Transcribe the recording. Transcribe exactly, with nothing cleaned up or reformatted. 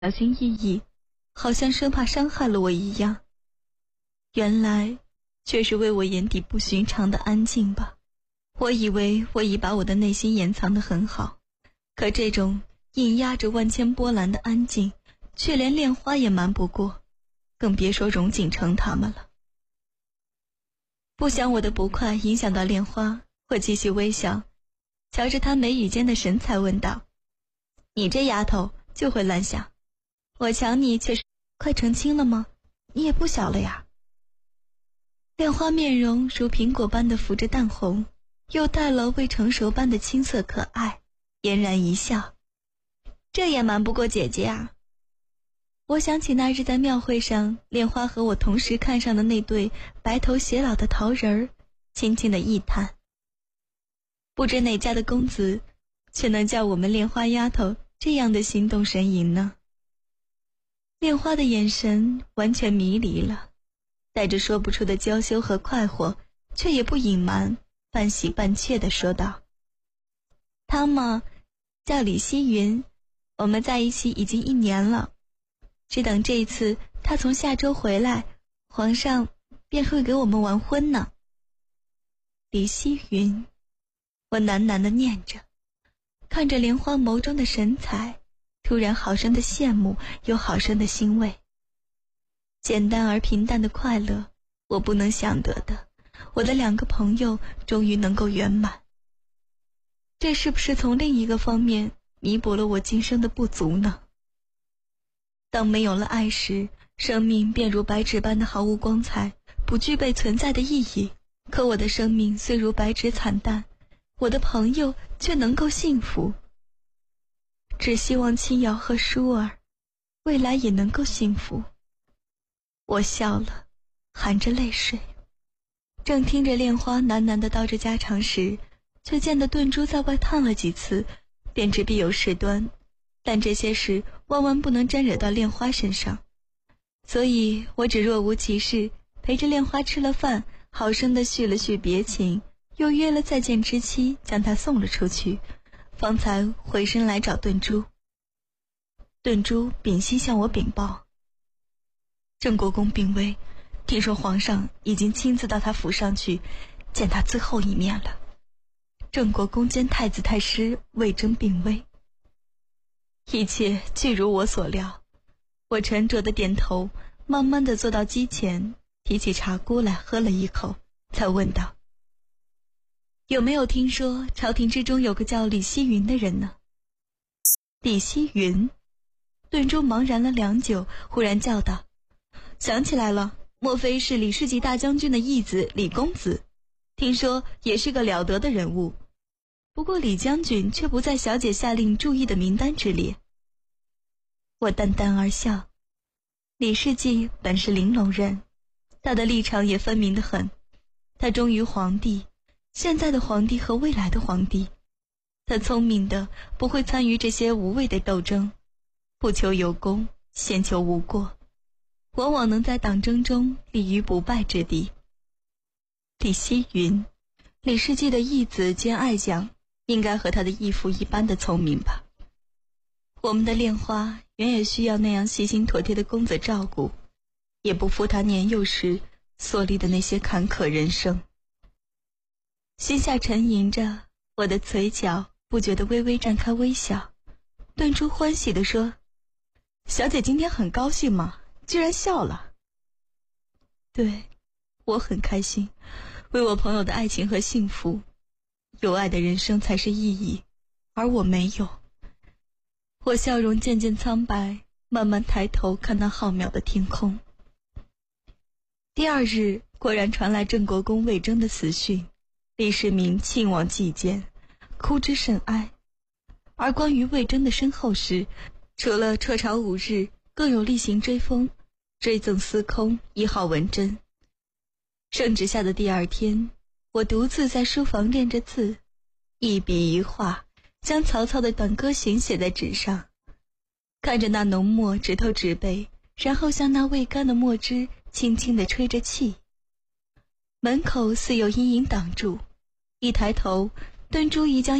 小心翼翼，好像生怕伤害了我一样。原来却是为我眼底不寻常的安静吧。我以为我已把我的内心掩藏得很好，可这种隐压着万千波澜的安静，却连莲花也瞒不过，更别说荣景成他们了。不想我的不快影响到莲花，我继续微笑，瞧着她眉宇间的神采问道：你这丫头就会乱想，我瞧你却是快成亲了吗？你也不小了呀。莲花面容如苹果般的浮着淡红，又带了未成熟般的青涩可爱，嫣然一笑：这也瞒不过姐姐啊。我想起那日在庙会上，莲花和我同时看上的那对白头偕老的桃人儿，轻轻的一叹：不知哪家的公子却能叫我们莲花丫头这样的心动神吟呢？莲花的眼神完全迷离了，带着说不出的娇羞和快活，却也不隐瞒，半喜半怯地说道：他嘛，叫李希云，我们在一起已经一年了，只等这一次他从下州回来，皇上便会给我们完婚呢。李希云，我喃喃地念着，看着莲花眸中的神采，突然好生的羡慕，又好生的欣慰。简单而平淡的快乐，我不能想得的，我的两个朋友终于能够圆满。这是不是从另一个方面弥补了我今生的不足呢？当没有了爱时，生命便如白纸般的毫无光彩，不具备存在的意义。可我的生命虽如白纸惨淡，我的朋友却能够幸福。只希望青瑶和舒儿未来也能够幸福。我笑了，含着泪水，正听着莲花喃喃地道着家常时，却见得顿珠在外探了几次，便知必有事端。但这些事万万不能沾惹到莲花身上，所以我只若无其事陪着莲花吃了饭，好生地叙了叙别情，又约了再见之期，将她送了出去，方才回身来找顿珠。顿珠屏息向我禀报：郑国公病危，听说皇上已经亲自到他府上去见他最后一面了。郑国公兼太子太师魏征病危。一切俱如我所料，我沉着的点头，慢慢地坐到机前，提起茶锅来喝了一口，才问道：有没有听说朝廷之中有个叫李希云的人呢？李希云？顿珠茫然了良久，忽然叫道：想起来了，莫非是李世吉大将军的义子李公子？听说也是个了得的人物，不过李将军却不在小姐下令注意的名单之列。我淡淡而笑，李世吉本是玲珑人，他的立场也分明得很，他忠于皇帝，现在的皇帝和未来的皇帝。他聪明的不会参与这些无谓的斗争，不求有功，先求无过，往往能在党争中立于不败之地。李希云，李世吉的义子兼爱将，应该和他的义父一般的聪明吧。我们的莲花原也需要那样细心妥帖的公子照顾，也不负他年幼时所历的那些坎坷人生。心下沉吟着，我的嘴角不觉得微微绽开微笑。顿珠欢喜地说：小姐今天很高兴吗？居然笑了。对，我很开心，为我朋友的爱情和幸福。有爱的人生才是意义，而我没有。我笑容渐渐苍白，慢慢抬头看那浩渺的天空。第二日果然传来郑国公魏征的死讯，李世民亲往祭见，哭之甚哀。而关于魏征的身后事，除了辍朝五日，更有例行追封，追赠司空，一号文贞。圣旨下的第二天，我独自在书房练着字，一笔一画将曹操的短歌行写在纸上，看着那浓墨直透纸背，然后向那未干的墨汁轻轻地吹着气。门口似有阴影挡住，一抬头，顿珠已将